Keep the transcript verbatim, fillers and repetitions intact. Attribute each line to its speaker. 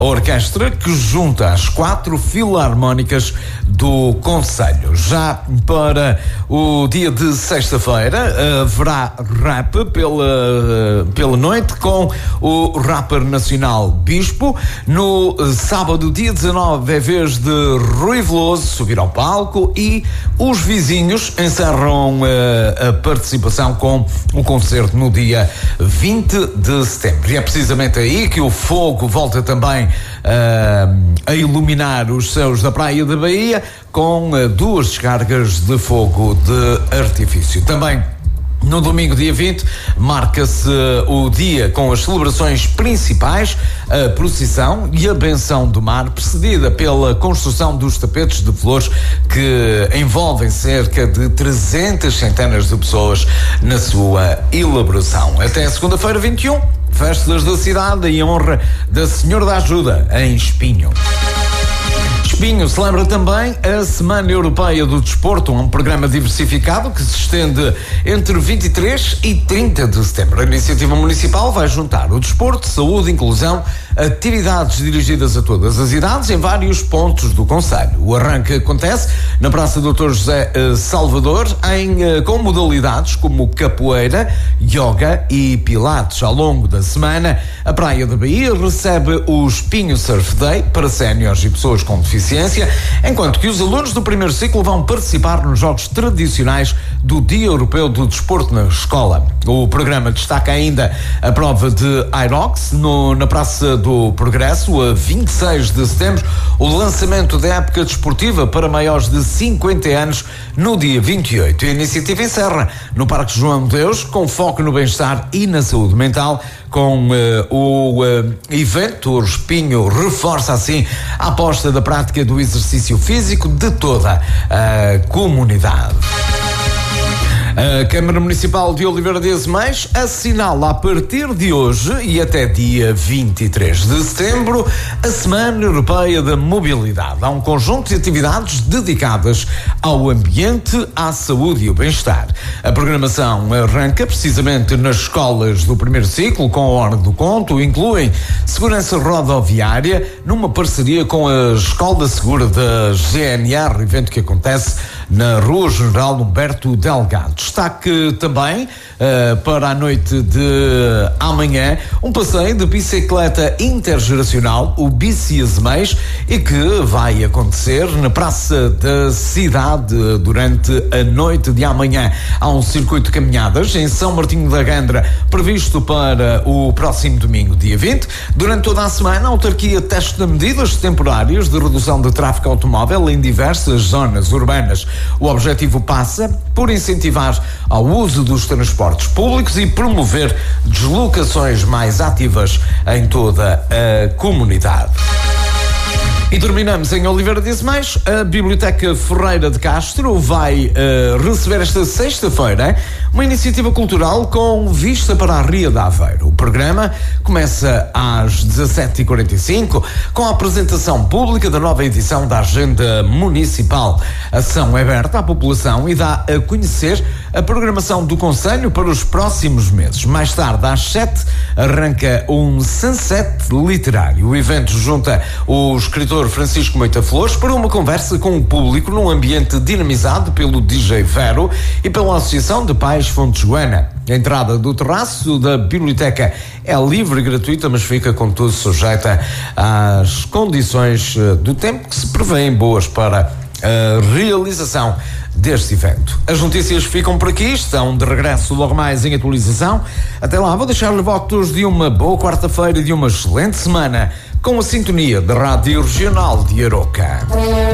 Speaker 1: A orquestra que junta as quatro filarmónicas do concelho. Já para o dia de sexta-feira haverá rap pela, pela noite com o rapper nacional Bispo. No sábado, dia dezanove, é vez de Rui Veloso subir ao palco e os vizinhos encerram a, a participação com um concerto no dia vinte de setembro. E é precisamente aí que o fogo volta também Uh, a iluminar os céus da Praia da Bahia com uh, duas descargas de fogo de artifício. Também no domingo, dia vinte, marca-se uh, o dia com as celebrações principais, a procissão e a benção do mar, precedida pela construção dos tapetes de flores que envolvem cerca de trezentas centenas de pessoas na sua elaboração. Até segunda-feira, vinte e um, festas da cidade em honra da Senhora da Ajuda, em Espinho. Espinho celebra também a Semana Europeia do Desporto, um programa diversificado que se estende entre vinte e três e trinta de setembro. A iniciativa municipal vai juntar o desporto, saúde, inclusão, atividades dirigidas a todas as idades em vários pontos do concelho. O arranque acontece na Praça doutor José Salvador, em, com modalidades como capoeira, yoga e pilates. Ao longo da semana, a Praia da Bahia recebe o Espinho Surf Day para séniores e pessoas com deficiência, enquanto que os alunos do primeiro ciclo vão participar nos jogos tradicionais do Dia Europeu do Desporto na escola. O programa destaca ainda a prova de Aerox no, na Praça do Progresso, a vinte e seis de setembro, o lançamento da época desportiva para maiores de cinquenta anos no dia vinte e oito. A iniciativa encerra no Parque João de Deus, com foco no bem-estar e na saúde mental, com uh, o uh, evento. O Espinho reforça assim a aposta da prática do exercício físico de toda a comunidade. A Câmara Municipal de Oliveira de Azeméis assinala a partir de hoje e até dia vinte e três de setembro a Semana Europeia da Mobilidade. Há um conjunto de atividades dedicadas ao ambiente, à saúde e ao bem-estar. A programação arranca precisamente nas escolas do primeiro ciclo com a Hora do Conto, incluem segurança rodoviária numa parceria com a Escola Segura da G N R, evento que acontece na Rua General Humberto Delgado. Destaque também uh, para a noite de amanhã um passeio de bicicleta intergeracional, o Bici Azeméis, e que vai acontecer na Praça da Cidade durante a noite de amanhã. Há um circuito de caminhadas em São Martinho da Gandra previsto para o próximo domingo, dia vinte. Durante toda a semana, a autarquia testa medidas temporárias de redução de tráfego automóvel em diversas zonas urbanas. O objetivo passa por incentivar ao uso dos transportes públicos e promover deslocações mais ativas em toda a comunidade. E terminamos em Oliveira de Azeméis. A Biblioteca Ferreira de Castro vai uh, receber esta sexta-feira uma iniciativa cultural com vista para a Ria de Aveiro. O programa começa às dezassete e quarenta e cinco com a apresentação pública da nova edição da Agenda Municipal. A ação é aberta à população e dá a conhecer a programação do concelho para os próximos meses. Mais tarde, às sete, arranca um sunset literário. O evento junta o escritor Francisco Moita Flores para uma conversa com o público num ambiente dinamizado pelo D J Vero e pela Associação de Pais Fonte Joana. A entrada do terraço da biblioteca é livre e gratuita, mas fica, contudo, sujeita às condições do tempo que se prevêem boas para a realização deste evento. As notícias ficam por aqui, estão de regresso logo mais em atualização. Até lá, vou deixar-lhe votos de uma boa quarta-feira e de uma excelente semana com a sintonia da Rádio Regional de Aroca.